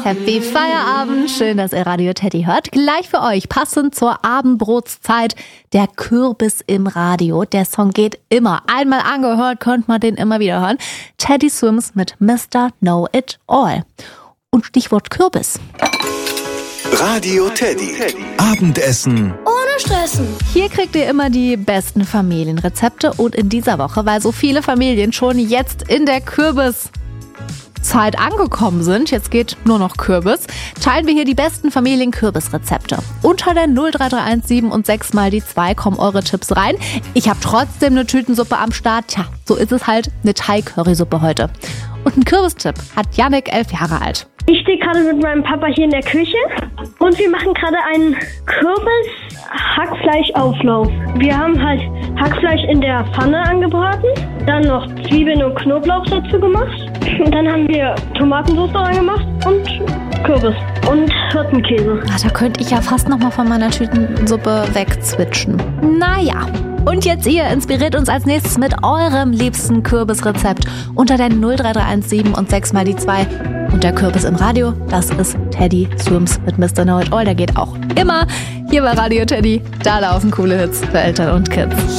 Happy Feierabend, schön, dass ihr Radio Teddy hört. Gleich für euch, passend zur Abendbrotszeit, der Kürbis im Radio. Der Song geht immer. Einmal angehört, könnt man den immer wieder hören. Teddy Swims mit Mr. Know It All. Und Stichwort Kürbis. Radio Teddy. Abendessen ohne Stressen. Hier kriegt ihr immer die besten Familienrezepte und in dieser Woche, weil so viele Familien schon jetzt in der Kürbiszeit angekommen sind, jetzt geht nur noch Kürbis, teilen wir hier die besten Familien-Kürbisrezepte. Unter der 03317 und 6 mal die 2 kommen eure Tipps rein. Ich habe trotzdem eine Tütensuppe am Start. Tja, so ist es halt, eine Thai-Currysuppe heute. Und einen Kürbistipp hat Yannick, 11 Jahre alt. Ich stehe gerade mit meinem Papa hier in der Küche und wir machen gerade einen Kürbis-Hackfleisch-Auflauf. Wir haben halt Hackfleisch in der Pfanne angebraten, dann noch Zwiebeln und Knoblauch dazu gemacht. Und dann haben wir Tomatensauce reingemacht und Kürbis und Hirtenkäse. Da könnte ich ja fast noch mal von meiner Tütensuppe wegzwitschen. Naja. Und jetzt ihr inspiriert uns als nächstes mit eurem liebsten Kürbisrezept unter der 03317 und 6 mal die 2. Und der Kürbis im Radio, das ist Teddy Swims mit Mr. Know It All. Der geht auch immer hier bei Radio Teddy. Da laufen coole Hits für Eltern und Kids.